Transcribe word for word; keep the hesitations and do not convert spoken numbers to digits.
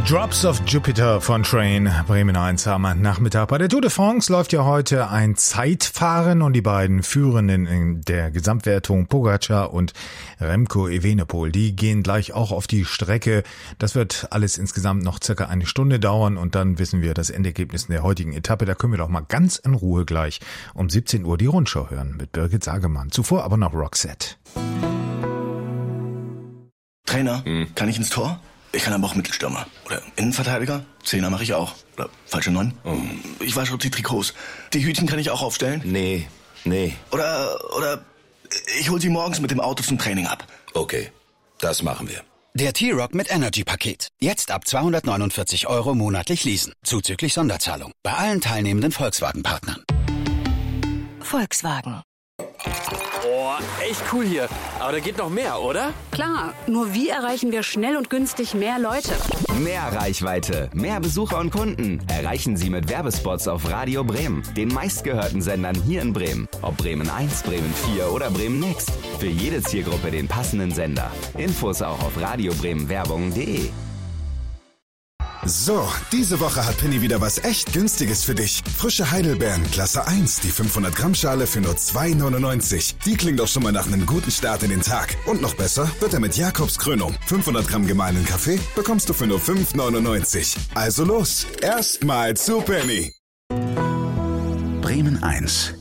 Drops of Jupiter von Train, Bremen eins am Nachmittag. Bei der Tour de France läuft ja heute ein Zeitfahren und die beiden Führenden in der Gesamtwertung, Pogacar und Remco Evenepoel, die gehen gleich auch auf die Strecke. Das wird alles insgesamt noch circa eine Stunde dauern und dann wissen wir das Endergebnis in der heutigen Etappe. Da können wir doch mal ganz in Ruhe gleich um siebzehn Uhr die Rundschau hören mit Birgit Sagemann. Zuvor aber noch Roxette. Trainer, hm. kann ich ins Tor? Ich kann aber auch Mittelstürmer. Oder Innenverteidiger. Zehner mache ich auch. Oder falsche Neun. Oh. Ich wasche auch die Trikots. Die Hütchen kann ich auch aufstellen. Nee, nee. Oder, oder ich hol sie morgens mit dem Auto zum Training ab. Okay, das machen wir. Der T-Rock mit Energy-Paket. Jetzt ab zweihundertneunundvierzig Euro monatlich leasen. Zuzüglich Sonderzahlung. Bei allen teilnehmenden Volkswagen-Partnern. Volkswagen. Oh, echt cool hier. Aber da geht noch mehr, oder? Klar, nur wie erreichen wir schnell und günstig mehr Leute? Mehr Reichweite, mehr Besucher und Kunden erreichen Sie mit Werbespots auf Radio Bremen, den meistgehörten Sendern hier in Bremen. Ob Bremen eins, Bremen vier oder Bremen Next. Für jede Zielgruppe den passenden Sender. Infos auch auf radiobremenwerbung punkt de. So, diese Woche hat Penny wieder was echt Günstiges für dich. Frische Heidelbeeren, Klasse eins, die fünfhundert Gramm Schale für nur zwei neunundneunzig. Die klingt doch schon mal nach einem guten Start in den Tag. Und noch besser wird er mit Jakobs Krönung. fünfhundert Gramm gemahlenen Kaffee bekommst du für nur fünf neunundneunzig. Also los, erstmal zu Penny. Bremen eins.